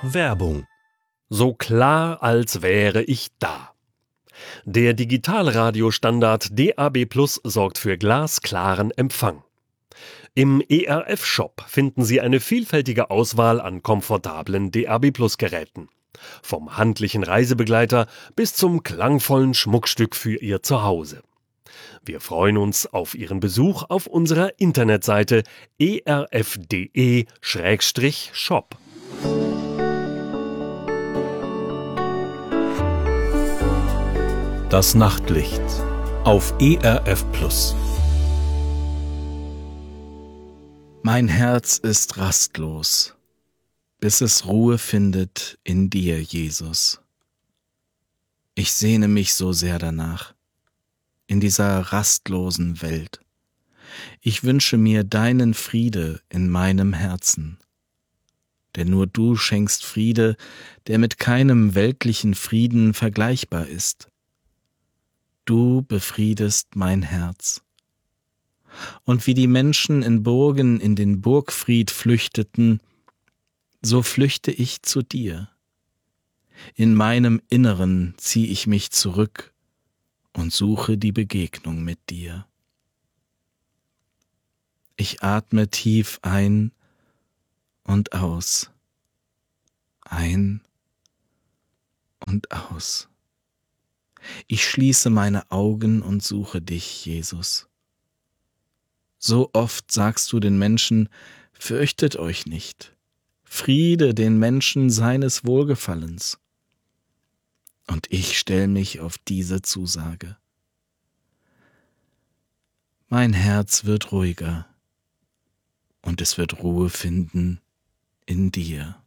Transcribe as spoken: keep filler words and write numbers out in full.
Werbung. So klar, als wäre ich da. Der Digitalradiostandard D A B Plus sorgt für glasklaren Empfang. Im E R F-Shop finden Sie eine vielfältige Auswahl an komfortablen D A B Plus Geräten. Vom handlichen Reisebegleiter bis zum klangvollen Schmuckstück für Ihr Zuhause. Wir freuen uns auf Ihren Besuch auf unserer Internetseite e r f punkt d e Schrägstrich shop. Das Nachtlicht auf E R F Plus. Mein Herz ist rastlos, bis es Ruhe findet in dir, Jesus. Ich sehne mich so sehr danach, in dieser rastlosen Welt. Ich wünsche mir deinen Friede in meinem Herzen, denn nur du schenkst Friede, der mit keinem weltlichen Frieden vergleichbar ist. Du befriedest mein Herz. Und wie die Menschen in Burgen in den Burgfried flüchteten, so flüchte ich zu dir. In meinem Inneren zieh ich mich zurück und suche die Begegnung mit dir. Ich atme tief ein und aus, ein und aus. Ich schließe meine Augen und suche dich, Jesus. So oft sagst du den Menschen, fürchtet euch nicht, Friede den Menschen seines Wohlgefallens. Und ich stell mich auf diese Zusage. Mein Herz wird ruhiger und es wird Ruhe finden in dir.